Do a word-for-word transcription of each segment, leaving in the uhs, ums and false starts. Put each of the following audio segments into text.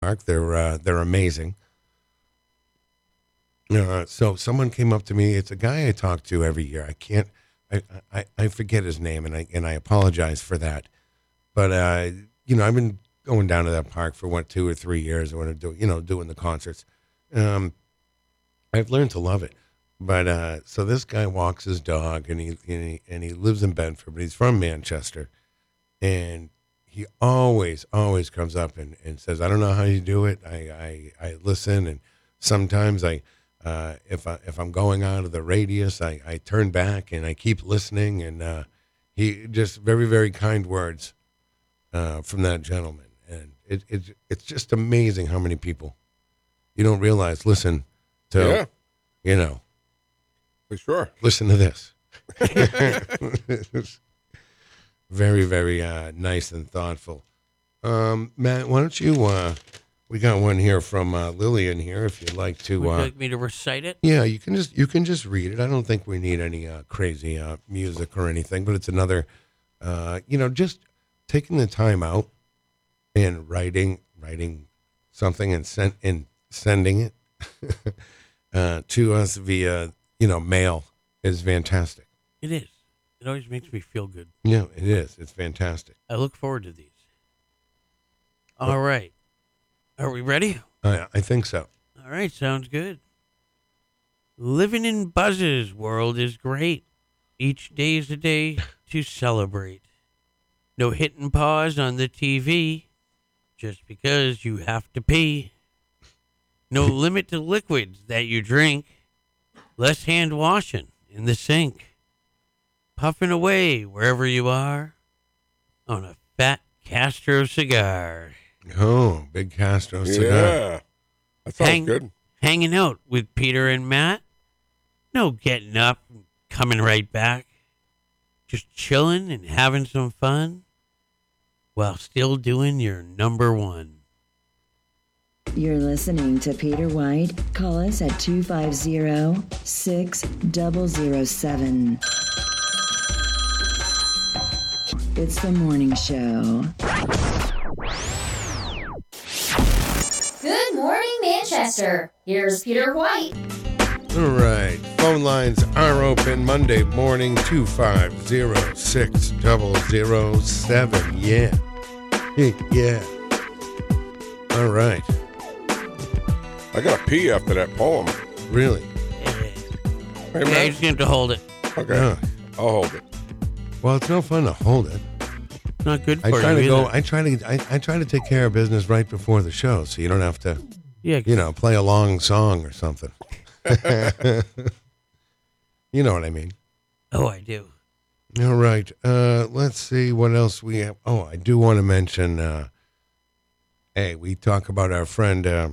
Park. They're uh, they're amazing. Uh, so someone came up to me. It's a guy I talk to every year. I can't. I, I, I forget his name, and I and I apologize for that. But uh, you know, I've been going down to that park for what two or three years. I want to do you know doing the concerts. Um, I've learned to love it. But uh, so this guy walks his dog, and he, and he and he lives in Bedford, but he's from Manchester, and he always always comes up and, and says, "I don't know how you do it. I I, I listen, and sometimes I." Uh, if I if I'm going out of the radius, I, I turn back and I keep listening, and uh, he just very very kind words uh, from that gentleman, and it, it it's just amazing how many people you don't realize listen to, yeah. you know, for sure. Listen to this. very very uh, nice and thoughtful. Um, Matt, why don't you? Uh, We got one here from uh, Lillian here. If you'd like to, Would you uh, like me to recite it? Yeah, you can just you can just read it. I don't think we need any uh, crazy uh, music or anything, but it's another, uh, you know, just taking the time out and writing writing something and send and sending it uh, to us via you know mail is fantastic. It is. It always makes me feel good. Yeah, it is. It's fantastic. I look forward to these. All well, right. Are we ready? I, I think so. All right, sounds good. Living in Buzz's world is great. Each day's a day to celebrate. No hitting pause on the T V just because you have to pee. No limit to liquids that you drink. Less hand washing in the sink. Puffing away wherever you are on a fat Castro cigar. Oh, big Castro cigar. Yeah, that sounds Hang, good. Hanging out with Peter and Matt. No getting up and coming right back. Just chilling and having some fun while still doing your number one. You're listening to Peter White. Call us at two five zero, six zero zero seven. It's the morning show. Good morning, Manchester. Here's Peter White. All right. Phone lines are open Monday morning, two five zero, six zero zero seven. Yeah. Yeah. All right. I got to pee after that poem. Really? Hey, Yeah, man. you just have to hold it. Okay. Yeah. I'll hold it. Well, it's no fun to hold it. Not good for I try you to go. either. I try to. I, I try to take care of business right before the show, so you don't have to, Yeah, you know, play a long song or something. You know what I mean? Oh, I do. All right. Uh, let's see what else we have. Oh, I do want to mention. Uh, hey, we talk about our friend uh,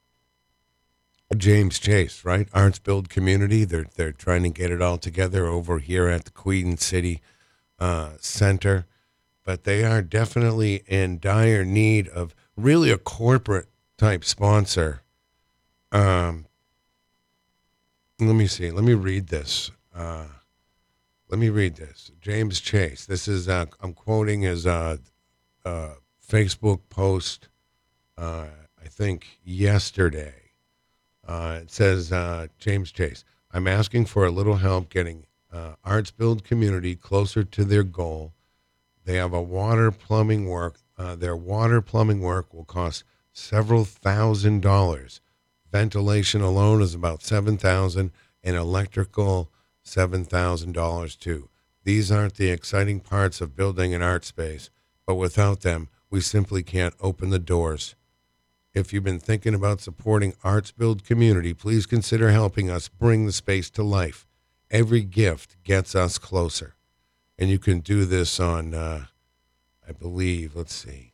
James Chase, right? Arts Build Community. They're they're trying to get it all together over here at the Queen City uh, Center, but they are definitely in dire need of really a corporate type sponsor. Um, let me see. Let me read this. Uh, let me read this. James Chase. This is uh, I'm quoting his uh, uh, Facebook post. Uh, I think yesterday. Uh, it says, uh, James Chase, I'm asking for a little help getting uh, Arts Build Community closer to their goal. They have a water plumbing work. Uh, their water plumbing work will cost several thousand dollars. Ventilation alone is about seven thousand dollars and electrical seven thousand dollars too. These aren't the exciting parts of building an art space, but without them, we simply can't open the doors. If you've been thinking about supporting Arts Build Community, please consider helping us bring the space to life. Every gift gets us closer. And you can do this on, uh, I believe, let's see.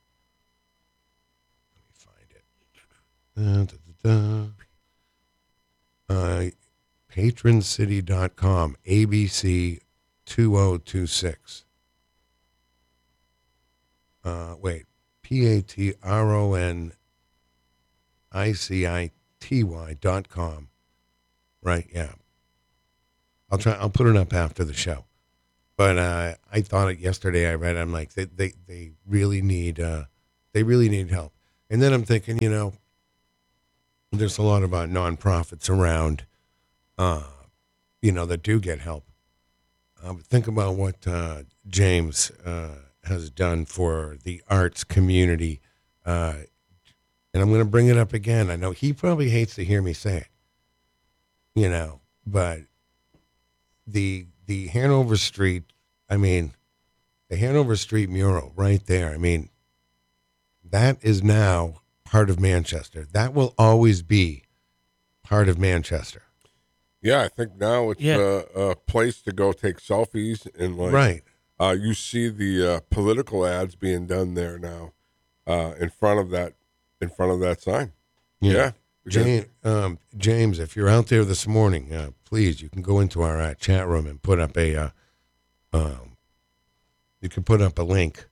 Let me find it. Uh, da, da, da. Uh, patron city dot com, A B C two oh two six. Uh, wait, P A T R O N I C I T Y dot com. Right, yeah. I'll try, I'll put it up after the show. But uh, I thought it yesterday, I read it, I'm like, they, they, they really need, uh, they really need help. And then I'm thinking, you know, there's a lot of uh, nonprofits around, uh, you know, that do get help. Um, think about what uh, James uh, has done for the arts community. Uh, and I'm going to bring it up again. I know he probably hates to hear me say it, you know, but the the Hanover Street, I mean, the Hanover Street mural right there, I mean, that is now part of Manchester. That will always be part of Manchester. Yeah, I think now it's Yeah. a, a place to go take selfies and like. Right. Uh, you see the uh, political ads being done there now, uh, in front of that, in front of that sign. Yeah. because- James, um, James, if you're out there this morning, uh, please, you can go into our uh, chat room and put up a, uh, um, you can put up a link.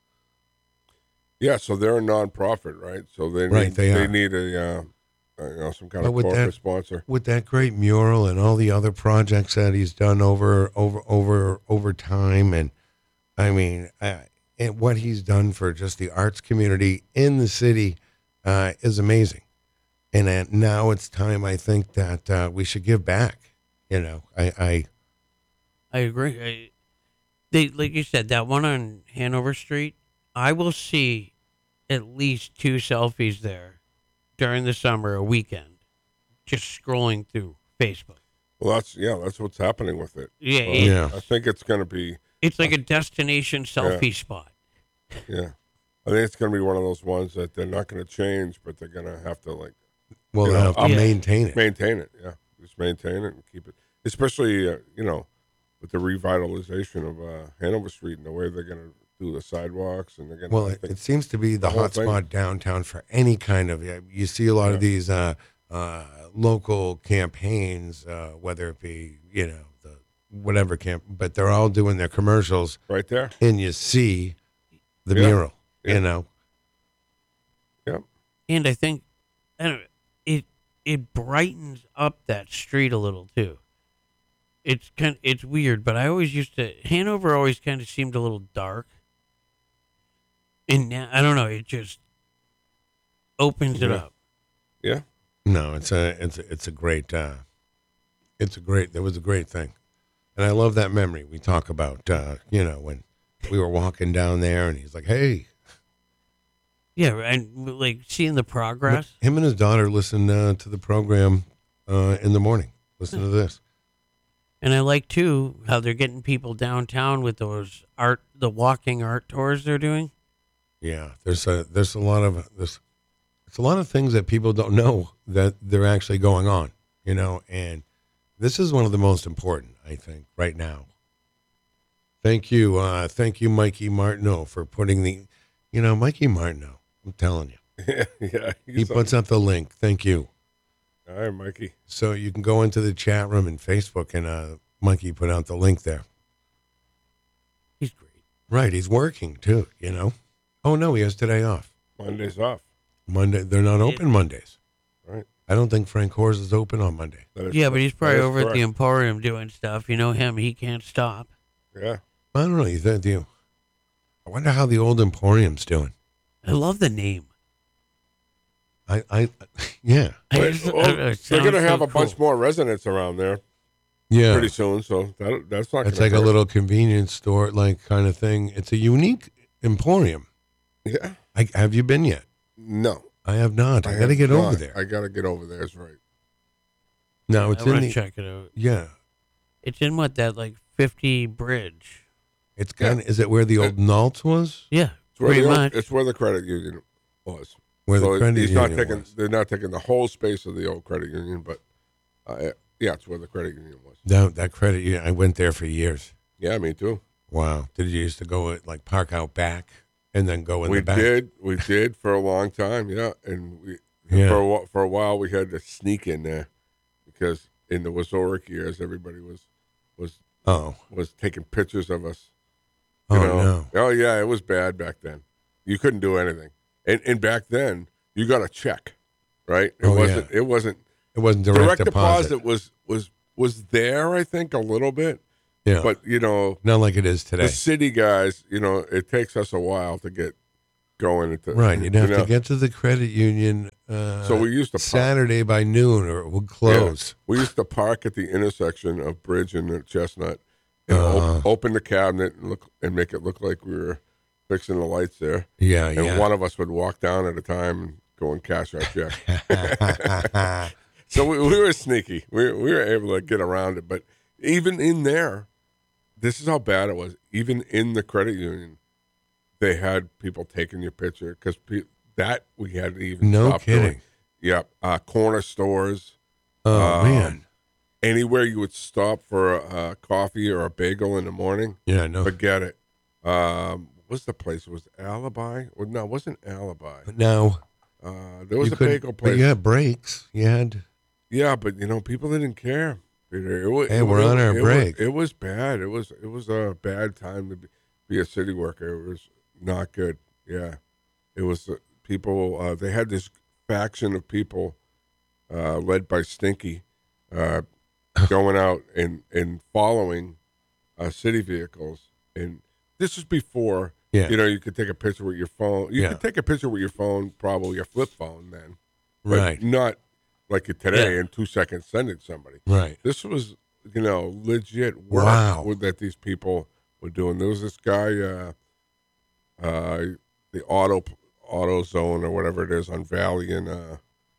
Yeah, so they're a nonprofit, right? So they need, Right, they they are. need a, uh, uh, you know, some kind But of with corporate that- sponsor. With that great mural and all the other projects that he's done over, over, over, over time, and I mean, uh, and what he's done for just the arts community in the city uh, is amazing. And uh, now it's time, I think, that uh, we should give back. You know, I, I I agree. I, they like you said, that one on Hanover Street. I will see at least two selfies there during the summer, a weekend, just scrolling through Facebook. Well, that's yeah, that's what's happening with it. Yeah, So it- Yeah. I think it's going to be It's like a destination selfie spot. yeah. I think it's going to be one of those ones that they're not going to change, but they're going to have to like will You know, have to I'm- maintain it. maintain it. Yeah, just maintain it and keep it. Especially uh, you know, with the revitalization of uh, Hanover Street and the way they're going to do the sidewalks and they're going to. Well, it, it seems to be the, the whole hot thing. spot downtown for any kind of. uh, You see a lot Yeah. of these uh, uh, local campaigns, uh, whether it be you know the whatever camp, but they're all doing their commercials, right there. and you see the Yeah. mural. Yeah. You know, Yep. And I think I don't know, it it brightens up that street a little too. It's kind it's weird, but I always used to Hanover always kind of seemed a little dark. And now I don't know, it just opens it Yeah. up. Yeah. no, it's a it's a, it's a great uh, it's a great. There was a great thing, and I love that memory we talk about. Uh, you know, when we were walking down there, and he's like, "Hey." Yeah, and like seeing the progress. Him and his daughter listen uh, to the program uh, in the morning. Listen to this. And I like too how they're getting people downtown with those art the walking art tours they're doing. Yeah, there's a there's a lot of there's it's a lot of things that people don't know that they're actually going on. You know, and this is one of the most important, I think, right now. Thank you, uh, thank you, Mikey Martineau, for putting the, you know, Mikey Martineau. I'm telling you, Yeah. yeah. he He's puts up the link. Thank you. all right, Mikey. So you can go into the chat room and Facebook, and uh, Mikey put out the link there. He's great. Right, he's working too. You know. Oh no, he has today off. Monday's off. Monday, they're not open Mondays. Right. I don't think Frank Coors is open on Monday. That is- Yeah, but he's probably that is over at the correct. Emporium doing stuff. You know him; he can't stop. Yeah. I don't know. You think you? I wonder how the old Emporium's doing. I love the name. I, I, yeah, I But, just- well, I don't know, it they're sounds going to have so a bunch cool. more residents around there yeah. pretty soon, so that, that's not. It's gonna like a hurt. little convenience store, like kind of thing. It's a unique Emporium. Yeah. I, have you been yet? No. I have not. I, got to have get over not. there. I got to get over there. Is right. no, it's I in want to the. check it out. Yeah, It's in what that like fifty bridge. it's kind of. Is it where the old Naltz was? Yeah, It's where pretty the, much. It's where the credit union was. Where so the credit he's union not taking. was. They're not taking the whole space of the old credit union, but uh, yeah, it's where the credit union was. That that credit union. I went there for years. Yeah, me too. Wow. Did you used to go like park out back and then go in we the back? did. We did for a long time. Yeah, and we Yeah. for a, wh- for a while we had to sneak in there because in the Wazoric years, everybody was was Oh. was taking pictures of us. You Oh know? no. Oh yeah, it was bad back then. You couldn't do anything, and and back then you got a check, right? It Oh, wasn't. yeah. It wasn't. It wasn't direct, Direct, deposit. deposit. was was was there. I think a little bit, Yeah. but you know, not like it is today. the city guys. You know, it takes us a while to get going into Right, you'd have you know, to get to the credit union uh, So we used to park- Saturday by noon, or it would close. Yeah. We used to park at the intersection of Bridge and Chestnut, and Uh-huh. op- open the cabinet and look and make it look like we were fixing the lights there. Yeah, And yeah. one of us would walk down at a time and go and cash our check. So we, we were sneaky. We we were able to get around it, but even in there, this is how bad it was. Even in the credit union, they had people taking your picture because pe- that we had to even No stop kidding. doing. Yep, uh, corner stores. Oh Um, man. Anywhere you would stop for a, a coffee or a bagel in the morning, Yeah, no. forget it. Um, what's the place? It was Alibi? Well, no, it wasn't Alibi. But now Uh, there was you a could, bagel but place. you had breaks. You had. Yeah, but you know, people didn't care. Peter. It was, Hey, it, we're it, on our it break. Was, it was bad. It was it was a bad time to be, be a city worker. It was not good. Yeah, it was uh, people. Uh, they had this faction of people uh, led by Stinky, uh, going out and and following uh, city vehicles. And this was before. Yeah. You know, you could take a picture with your phone. You Yeah. could take a picture with your phone, probably a flip phone then. But Right. not like it today Yeah. in two seconds send it to somebody. Right. This was, you know, legit work Wow. with- that these people were doing. There was this guy, uh, uh, the auto auto zone or whatever it is on Valley and uh,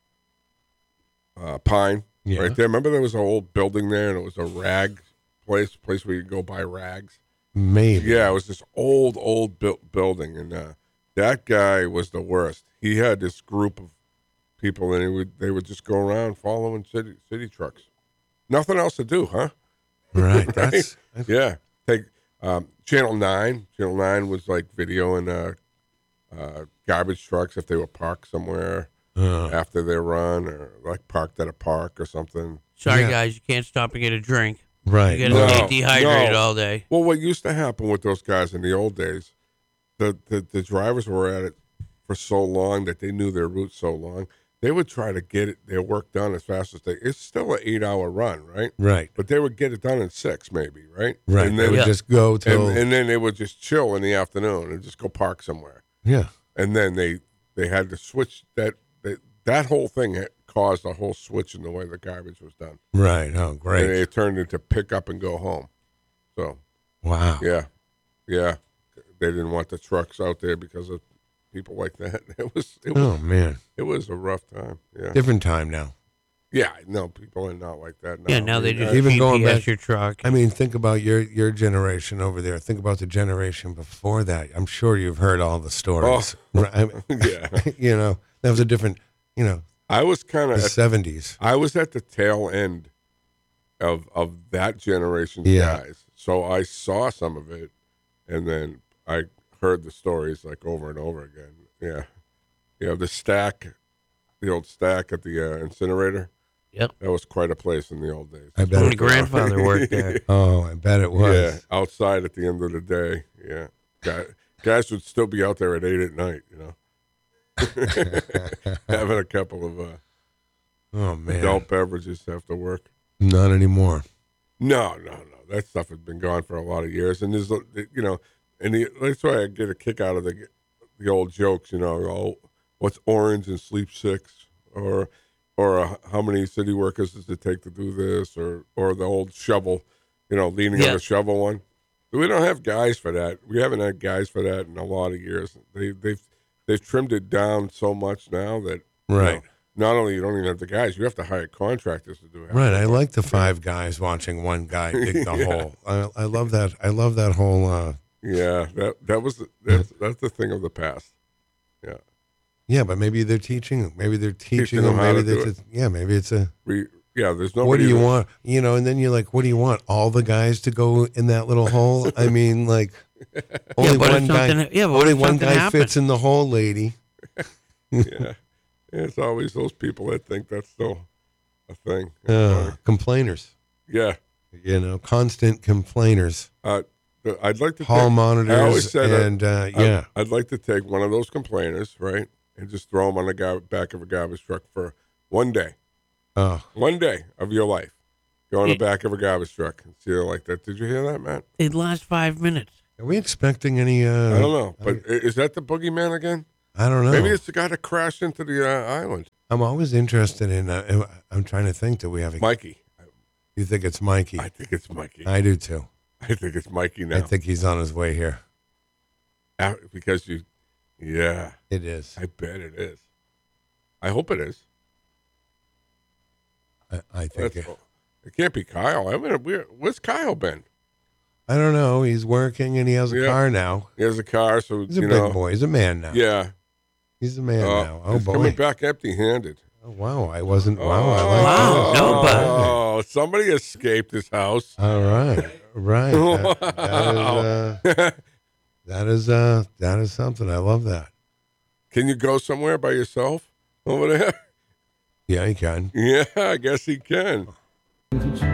uh, Pine, Yeah. right there. Remember there was an old building there and it was a rag place, place where you could go buy rags. Maybe. Yeah, it was this old, old bu- building, and uh, that guy was the worst. He had this group of people, and he would they would just go around following city city trucks. Nothing else to do, huh? Right. That's. that's Yeah. Take um, Channel Nine. Channel Nine was like videoing uh, uh, garbage trucks if they were parked somewhere uh, after their run, or like parked at a park or something. Sorry, Yeah. guys, you can't stop and get a drink. right. You gotta No, stay dehydrated no. all day. Well, what used to happen with those guys in the old days, the, the, the drivers were at it for so long that they knew their route so long. They would try to get it, their work done as fast as they. It's still an eight-hour run, right? Right. But they would get it done in six, maybe, right? Right. And they then, would Yeah. just go till. and, and then they would just chill in the afternoon and just go park somewhere. yeah. And then they they had to switch that. That, that whole thing had caused a whole switch in the way the garbage was done. Right. Oh, And great. it turned into pick up and go home. So. Wow. Yeah, yeah. They didn't want the trucks out there because of people like that. It was it was Oh man. it was a rough time. Yeah, Different time now. yeah. No, people are not like that now. Yeah, now they I mean, just I- Even G P S going back- your truck. I mean, think about your your generation over there. Think about the generation before that. I'm sure you've heard all the stories. Right? I mean, yeah. you know, that was a different. You know, I was kind the of seventies. I was at the tail end of of that generation's Yeah. guys, so I saw some of it, and then I heard the stories like over and over again. Yeah, you know the stack, the old stack at the uh, incinerator. Yep. That was quite a place in the old days. I bet My it- grandfather worked there. Oh, I bet it was. Yeah, outside at the end of the day. Yeah, Guy, guys would still be out there at eight at night. You know, having a couple of uh, Oh man. adult beverages after work. Not anymore. No, no, no. That stuff has been gone for a lot of years, and there's, you know, and the, that's why I get a kick out of the the old jokes. You know, oh, what's orange and sleep six, or or uh, how many city workers does it take to do this, or or the old shovel, you know, leaning on Yeah. the shovel one. We don't have guys for that. We haven't had guys for that in a lot of years. They they've they've trimmed it down so much now that you Right. know, not only you don't even have the guys, you have to hire contractors to do it. Right. I like the five guys watching one guy dig the Yeah. hole. I, I love that. I love that whole. Uh, Yeah, that that was that's, that's the thing of the past. Yeah, yeah, but maybe they're teaching. Maybe they're teaching, Teaching them them. how Maybe to do it's a, yeah. Maybe it's a. we yeah. There's nobody. What do you that- want? You know, and then you're like, what do you want? All the guys to go in that little hole? I mean, like, only what if one guy. something- yeah, but what only if one something guy happened? fits in the hole, lady. Yeah, it's always those people that think that's still a thing. Uh, complainers. Yeah, You know, constant complainers. uh, the- I'd like to Hall take, monitors I always said that and uh, I'd- yeah. I'd, like to take one of those complainers, right, and just throw them on the gar- back of a garbage truck for one day, Oh, one day of your life. Go on the Yeah. back of a garbage truck and see it like that. Did you hear that, Matt? It lasts five minutes. are we expecting any? Uh, I don't know, but i- is that the boogeyman again? I don't know. Maybe it's the guy that crashed into the uh, island. I'm always interested in. Uh, I'm trying to think. Do we have a? Mikey. You think it's Mikey? I think it's Mikey. I do too. I think it's Mikey now. I think he's on his way here. Uh, because you, yeah, It is. I bet it is. I hope it is. I, I think. That's- It, It can't be Kyle. I mean, where, where's Kyle been? I don't know. He's working and he has a Yeah. car now. He has a car, so He's a you big know. boy. He's a man now. Yeah. He's a man Uh, now. Oh he's boy. coming back empty-handed. Oh, wow. I wasn't. Wow. I like Wow, that. no, but- Oh, somebody escaped his house. All right. Right. That, that is. Uh, that is. Uh, that is something. I love that. Can you go somewhere by yourself over there? Yeah, he can. Yeah, I guess he can.